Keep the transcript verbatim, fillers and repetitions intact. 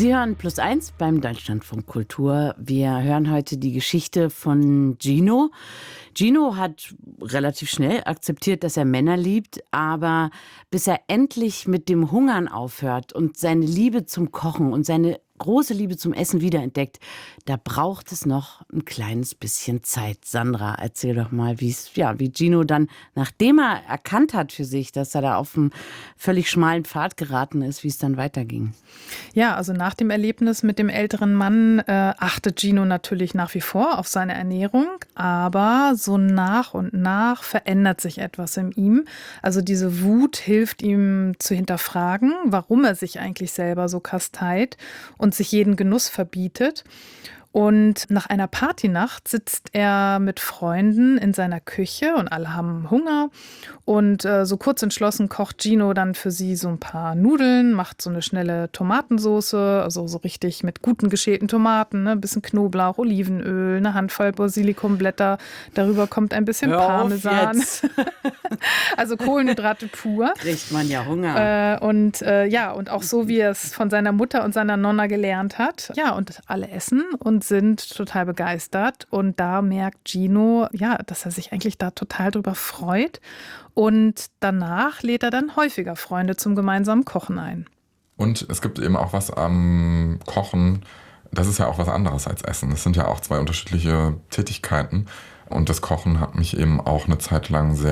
Sie hören Plus eins beim Deutschlandfunk Kultur. Wir hören heute die Geschichte von Gino. Gino hat relativ schnell akzeptiert, dass er Männer liebt, aber bis er endlich mit dem Hungern aufhört und seine Liebe zum Kochen und seine große Liebe zum Essen wiederentdeckt, da braucht es noch ein kleines bisschen Zeit. Sandra, erzähl doch mal, wie's, ja, wie Gino dann, nachdem er erkannt hat für sich, dass er da auf einen völlig schmalen Pfad geraten ist, wie es dann weiterging. Ja, also nach dem Erlebnis mit dem älteren Mann äh, achtet Gino natürlich nach wie vor auf seine Ernährung, aber so nach und nach verändert sich etwas in ihm. Also diese Wut hilft ihm zu hinterfragen, warum er sich eigentlich selber so kasteit und sich jeden Genuss verbietet. Und nach einer Partynacht sitzt er mit Freunden in seiner Küche und alle haben Hunger. Und äh, so kurz entschlossen kocht Gino dann für sie so ein paar Nudeln, macht so eine schnelle Tomatensoße, also so richtig mit guten geschälten Tomaten, ne? Ein bisschen Knoblauch, Olivenöl, eine Handvoll Basilikumblätter. Darüber kommt ein bisschen Hör auf Parmesan. jetzt. Also Kohlenhydrate pur. Kriegt man ja Hunger. Äh, und äh, ja, und auch so, wie er es von seiner Mutter und seiner Nonna gelernt hat. Ja, und alle essen und sind total begeistert. Und da merkt Gino, ja, dass er sich eigentlich da total drüber freut. Und danach lädt er dann häufiger Freunde zum gemeinsamen Kochen ein. Und es gibt eben auch was am Kochen, das ist ja auch was anderes als Essen. Es sind ja auch zwei unterschiedliche Tätigkeiten. Und das Kochen hat mich eben auch eine Zeit lang sehr